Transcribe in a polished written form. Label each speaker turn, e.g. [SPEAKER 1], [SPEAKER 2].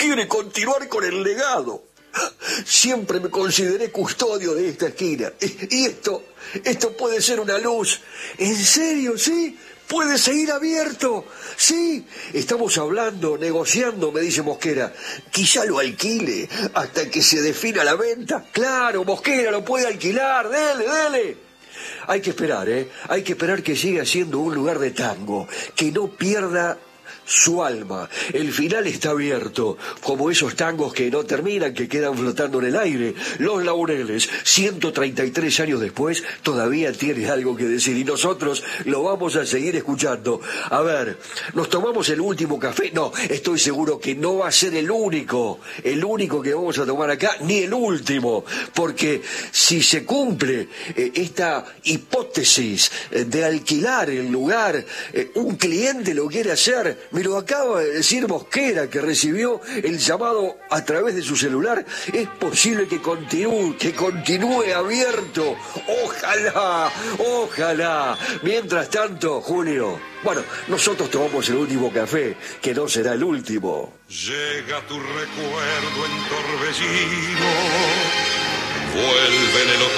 [SPEAKER 1] quiere continuar con el legado. Siempre me consideré custodio de esta esquina. Y esto puede ser una luz. ¿En serio, sí? ¿Puede seguir abierto? Sí, estamos hablando, negociando, me dice Mosquera. Quizá lo alquile hasta que se defina la venta. Claro, Mosquera lo puede alquilar, dele. Hay que esperar, hay que esperar que siga siendo un lugar de tango, que no pierda su alma. El final está abierto, como esos tangos que no terminan, que quedan flotando en el aire. Los Laureles, 133 años después, todavía tiene algo que decir y nosotros lo vamos a seguir escuchando. A ver, ¿nos tomamos el último café? No, estoy seguro que no va a ser el único que vamos a tomar acá, ni el último, porque si se cumple esta hipótesis de alquilar el lugar, un cliente lo quiere hacer. Me lo acaba de decir Mosquera, que recibió el llamado a través de su celular. Es posible que continúe abierto. Ojalá. Mientras tanto, Julio, bueno, nosotros tomamos el último café, que no será el último.
[SPEAKER 2] Llega tu recuerdo en torbellino, vuelve en el